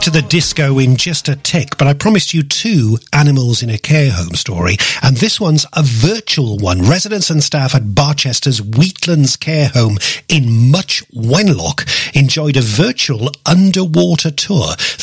to the disco in just a tick, but I promised you 2 animals in a care home story, and this one's a virtual one. Residents and staff at Barchester's Wheatlands Care Home in Much Wenlock enjoyed a virtual underwater tour